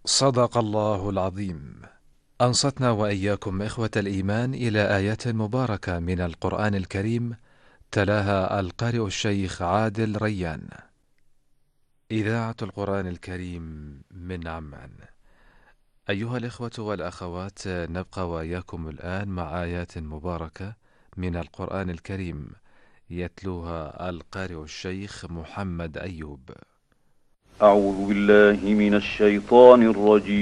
صدق الله العظيم. أنصتنا وإياكم إخوة الإيمان إلى آيات مباركة من القرآن الكريم، تلاها القارئ الشيخ عادل ريان. إذاعة القرآن الكريم من عمان. أيها الإخوة والأخوات، نبقى وإياكم الآن مع آيات مباركة من القرآن الكريم، يتلوها القارئ الشيخ محمد أيوب. أعوذ بالله من الشيطان الرجيم.